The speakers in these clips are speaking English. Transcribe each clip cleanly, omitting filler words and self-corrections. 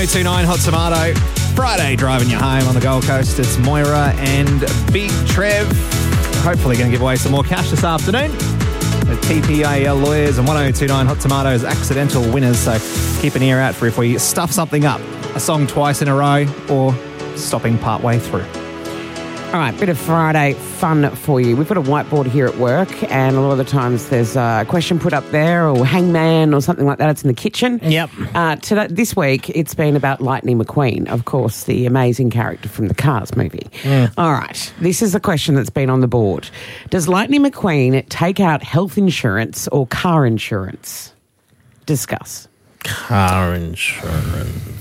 1029 Hot Tomato. Friday, driving you home on the Gold Coast. It's Moira and Big Trev. Hopefully going to give away some more cash this afternoon. The TPAL Lawyers and 1029 Hot Tomatoes accidental winners. So keep an ear out for if we stuff something up. A song twice in a row or stopping partway through. All right, bit of Friday fun for you. We've got a whiteboard here at work, and a lot of the times there's a question put up there, or hangman or something like that. It's in the kitchen. Yep. This week, it's been about Lightning McQueen, of course, the amazing character from the Cars movie. All right, this is the question that's been on the board. Does Lightning McQueen take out health insurance or car insurance? Discuss. Car insurance.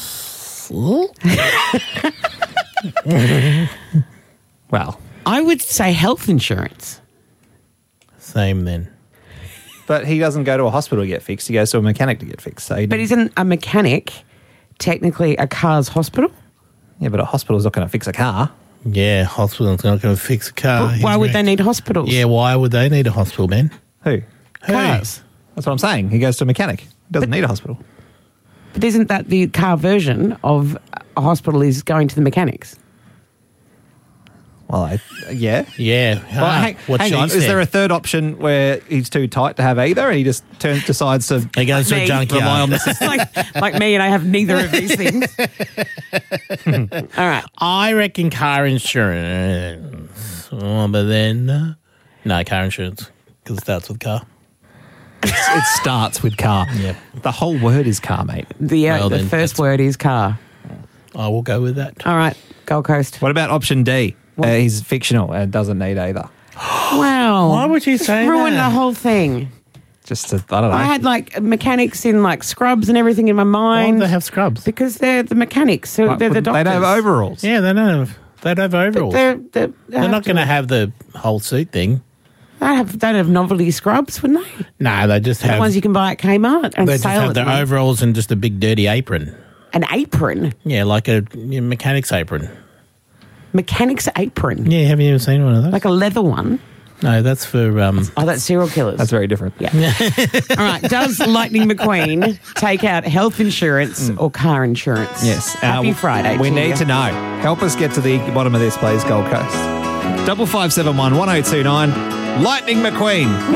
Well, I would say health insurance. Same then. but he doesn't go to a hospital to get fixed. He goes to a mechanic to get fixed. So But isn't a mechanic technically a car's hospital? yeah, but a hospital's not going to fix a car. Yeah, hospital's not going to fix a car. Why would they need hospitals? Yeah, why would they need a hospital, Ben? Who? Cars. That's what I'm saying. He goes to a mechanic. He doesn't need a hospital. But isn't that the car version of a hospital is going to the mechanics? Well, yeah. Yeah. Well, hang on. Is there a third option where he's too tight to have either, and he just decides to He goes to a junkyard. rely on this? like me, and I have neither of these things. All right. I reckon car insurance. Oh, but then, no, car insurance, because it starts with car. It starts with car. Yep. The whole word is car, mate. The first word is car. I will go with that. All right, Gold Coast. What about option D? He's fictional and doesn't need either. Wow. Why would you say Ruin that? the whole thing. Just to, I don't know. I had like mechanics in like scrubs and everything in my Why mind. do they have scrubs? Because they're the mechanics, so they're the doctors. They'd have overalls. Yeah, they don't have. They'd have overalls. They're not going to have the whole suit thing. They'd have novelty scrubs, wouldn't they? No, they just The have. ones you can buy at Kmart and They just sale have at their them. overalls and just a big dirty apron. An apron, Yeah, like a mechanic's apron. mechanic's apron, Yeah, have you ever seen one of those? like a leather one. No, that's for. Oh, that's serial killers. That's very different. Yeah. All right. Does Lightning McQueen take out health insurance or car insurance? Yes. Happy Friday. We to need you. to know. Help us get to the bottom of this, please, Gold Coast. 5571 1029. Lightning McQueen.